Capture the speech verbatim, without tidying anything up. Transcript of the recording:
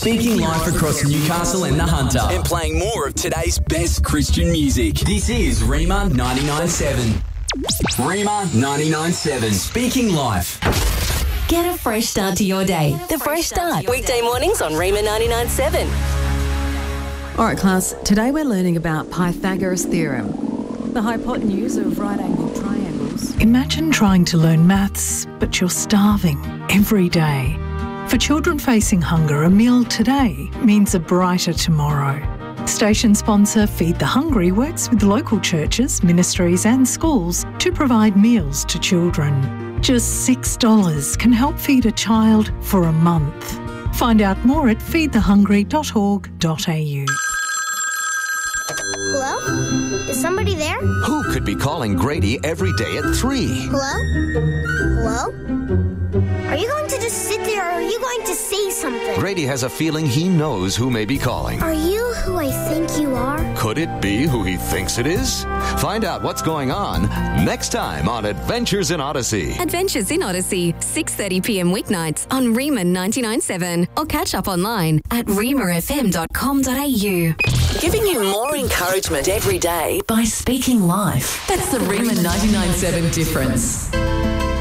speaking life across Newcastle and the Hunter, and playing more of today's best Christian music. This is Rima ninety-nine point seven. Rima ninety-nine point seven, speaking life. Get a fresh start to your day. The Fresh Start. Weekday mornings on Rima ninety-nine point seven. All right, class, today we're learning about Pythagoras' theorem, the hypotenuse of right-angled triangles. Imagine trying to learn maths, but you're starving every day. For children facing hunger, a meal today means a brighter tomorrow. Station sponsor Feed the Hungry works with local churches, ministries and schools to provide meals to children. Just six dollars can help feed a child for a month. Find out more at feed the hungry dot org dot a u. Hello? Is somebody there? Who could be calling Grady every day at three? Hello? Hello? Are you going to just sit there or are you going to say something? Grady has a feeling he knows who may be calling. Are you who I think you are? Could it be who he thinks it is? Find out what's going on next time on Adventures in Odyssey. Adventures in Odyssey, six thirty p m weeknights on Rima ninety-nine point seven, or catch up online at rima f m dot com dot a u. Giving you more encouragement every day by speaking life. That's the Rima ninety-nine point seven difference.